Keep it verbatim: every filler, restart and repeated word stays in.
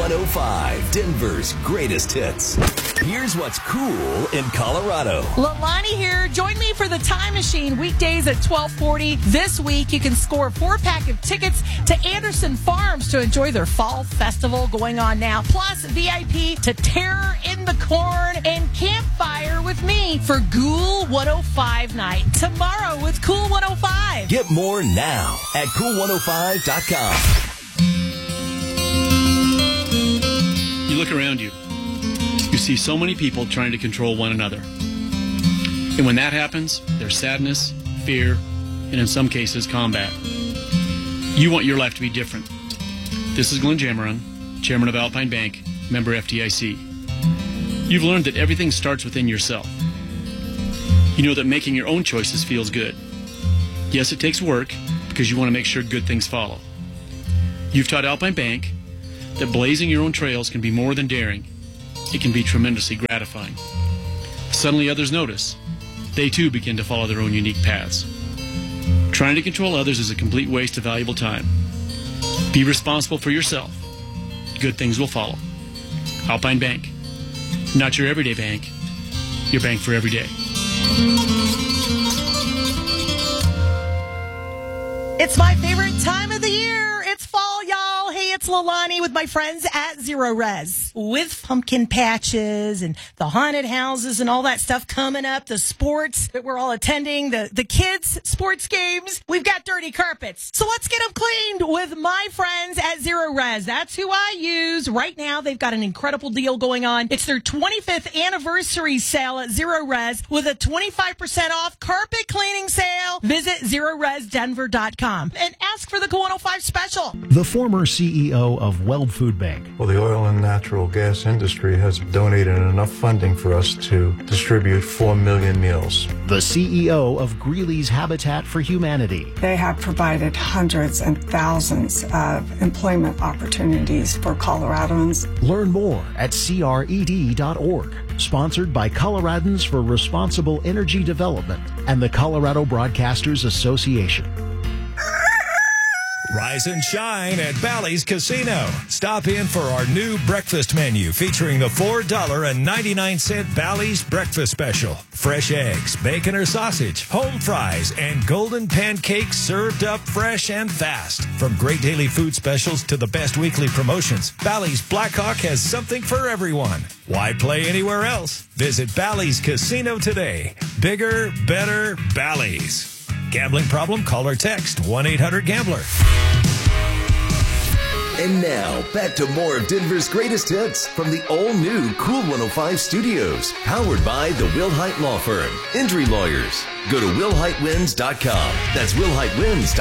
one oh five, Denver's greatest hits. Here's what's cool in Colorado. Lalani here. Join me for the Time Machine weekdays at twelve forty. This week, you can score a four-pack of tickets to Anderson Farms to enjoy their fall festival going on now. Plus, V I P to Terror in the Corn and Campfire with me for Ghoul one oh five night. Tomorrow with Cool one oh five. Get more now at cool one oh five dot com. You look around you. You see so many people trying to control one another. And when that happens, there's sadness, fear, and in some cases, combat. You want your life to be different. This is Glenn Jameron, Chairman of Alpine Bank, member F D I C. You've learned that everything starts within yourself. You know that making your own choices feels good. Yes, it takes work because you want to make sure good things follow. You've taught Alpine Bank that blazing your own trails can be more than daring. It can be tremendously gratifying. Suddenly others notice. They too begin to follow their own unique paths. Trying to control others is a complete waste of valuable time. Be responsible for yourself. Good things will follow. Alpine Bank. Not your everyday bank. Your bank for every day. It's my favorite time of the year. It's fall, y'all. Hey, it's Lalani with my friends at Zero Res. With pumpkin patches and the haunted houses and all that stuff coming up, the sports that we're all attending, the, the kids' sports games, we've got dirty carpets. So let's get them cleaned with my friends at Zero Res. That's who I use. Right now, they've got an incredible deal going on. It's their twenty-fifth anniversary sale at Zero Res with a twenty-five percent off carpet cleaning sale. Visit zero res denver dot com and ask for the Cool one oh five special. The former C E O of Weld Food Bank. Well, the oil and natural gas industry has donated enough funding for us to distribute four million meals. The C E O of Greeley's Habitat for Humanity. They have provided hundreds and thousands of employment opportunities for Coloradans. Learn more at C R E D dot org. Sponsored by Coloradans for Responsible Energy Development and the Colorado Broadcasters Association. Rise and shine at Bally's Casino. Stop in for our new breakfast menu featuring the four dollars and ninety-nine cents Bally's Breakfast Special. Fresh eggs, bacon or sausage, home fries, and golden pancakes served up fresh and fast. From great daily food specials to the best weekly promotions, Bally's Blackhawk has something for everyone. Why play anywhere else? Visit Bally's Casino today. Bigger, better Bally's. Gambling problem? Call or text one eight hundred gambler. And now, back to more of Denver's greatest hits from the all-new Cool one oh five studios. Powered by the Wilhite Law Firm. Injury lawyers. Go to wilhite wins dot com. That's wilhite wins dot com.